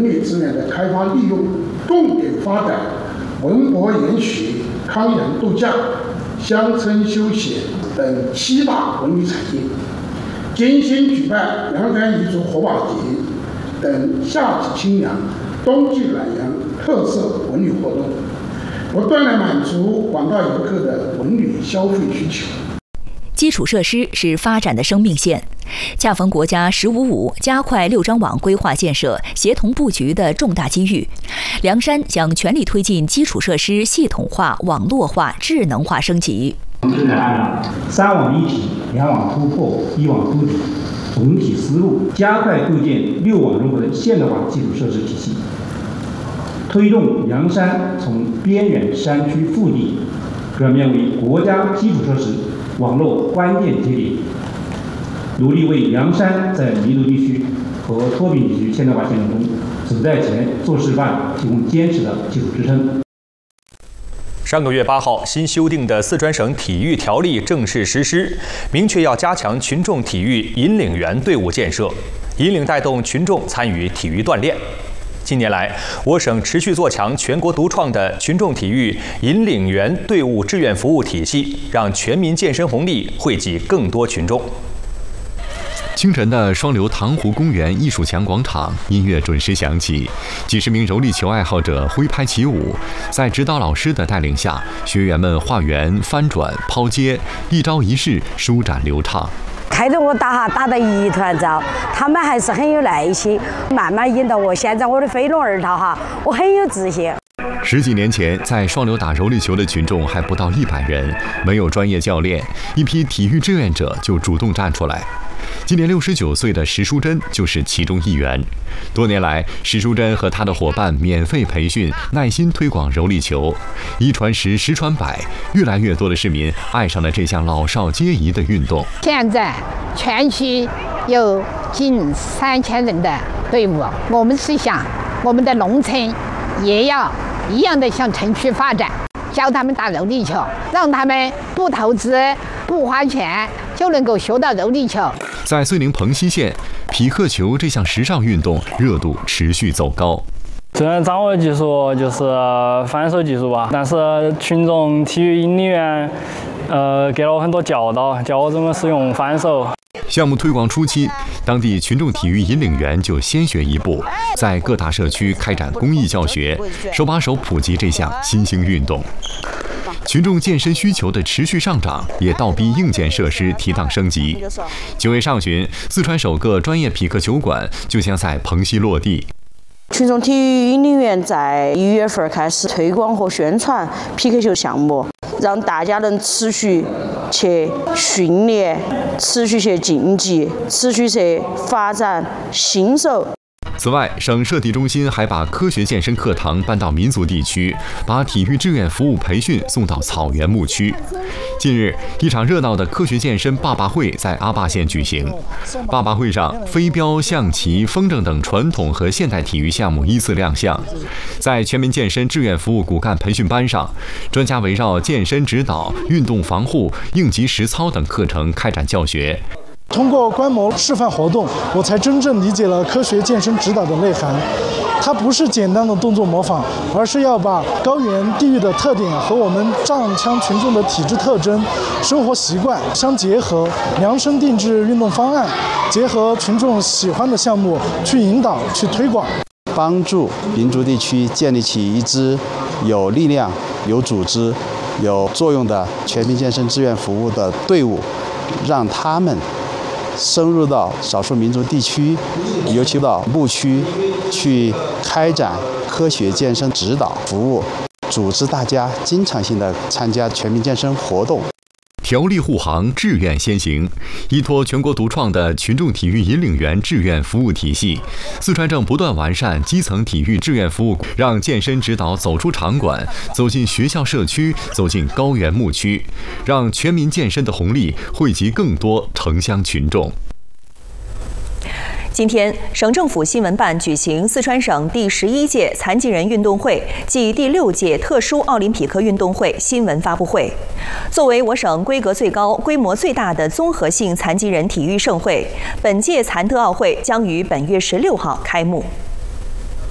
力资源的开发利用，重点发展文博研学、康养度假、乡村休闲等7大文旅产业，精心举办凉山彝族火把节等夏季清凉、冬季暖阳特色文旅活动，不断地满足广大游客的文旅消费需求。 基础设施是发展的生命线，恰逢国家“15+5”加快6张网规划建设、协同布局的重大机遇，凉山将全力推进基础设施系统化、网络化、智能化升级。 正在按照3网一体、2网突破、1网兜底总体思路，加快构建6网融合的现代化基础设施体系，推动凉山从边远山区腹地转变为国家基础设施网络关键节点，努力为凉山在弥留地区和脱贫地区现代化建设中走在前、做示范提供坚实的基础支撑。 上个月8号，新修订的四川省体育条例正式实施，明确要加强群众体育引领员队伍建设，引领带动群众参与体育锻炼。近年来，我省持续做强全国独创的群众体育引领员队伍志愿服务体系，让全民健身红利惠及更多群众。 清晨的双流塘湖公园艺术墙广场，音乐准时响起，几十名柔力球爱好者挥拍起舞，在指导老师的带领下，学员们画圆、翻转、抛接，一招一式舒展流畅。 开头我打得一团糟，他们还是很有耐心，慢慢引导我。现在我的飞龙二套我很有自信。 10几年前，在双流打柔力球的群众还不到100人，没有专业教练，一批体育志愿者就主动站出来。今年69岁的石淑珍就是其中一员。多年来，石淑珍和她的伙伴免费培训，耐心推广柔力球，一传十，十传百，越来越多的市民爱上了这项老少皆宜的运动。 现在全区有近3000人的队伍，我们是想我们的农村也要一样的向城区发展，教他们打柔力球，让他们不投资、不花钱就能够学到柔力球。 在遂宁蓬溪县，匹克球这项时尚运动热度持续走高。 虽然掌握技术就是反手技术吧，但是群众体育引领员给了我很多教导，教我怎么使用反手。 项目推广初期，当地群众体育引领员就先学一步，在各大社区开展公益教学，手把手普及这项新兴运动。群众健身需求的持续上涨，也倒逼硬件设施提档升级。9月上旬，四川首个专业匹克球馆就将在蓬溪落地。 群众体育引领员在1月份开始推广和宣传匹克球项目，让大家能持续去训练、持续去竞技、持续去发展新手。 此外，省社体中心还把科学健身课堂搬到民族地区，把体育志愿服务培训送到草原牧区。近日，一场热闹的科学健身爸爸会在阿坝县举行。爸爸会上，飞镖、象棋、风筝等传统和现代体育项目依次亮相。在全民健身志愿服务骨干培训班上，专家围绕健身指导、运动防护、应急实操等课程开展教学。 通过观摩示范活动，我才真正理解了科学健身指导的内涵。它不是简单的动作模仿，而是要把高原地域的特点和我们藏羌群众的体质特征、生活习惯相结合，量身定制运动方案，结合群众喜欢的项目去引导、去推广， 帮助民族地区建立起一支有力量、有组织、有作用的全民健身志愿服务的队伍，让他们深入到少数民族地区，尤其到牧区去开展科学健身指导服务，组织大家经常性的参加全民健身活动。 条例护航，志愿先行。依托全国独创的群众体育引领员志愿服务体系，四川正不断完善基层体育志愿服务，让健身指导走出场馆，走进学校社区，走进高原牧区，让全民健身的红利惠及更多城乡群众。 今天，省政府新闻办举行四川省第11届残疾人运动会暨第6届特殊奥林匹克运动会新闻发布会。作为我省规格最高、规模最大的综合性残疾人体育盛会，本届残特奥会将于本月16号开幕。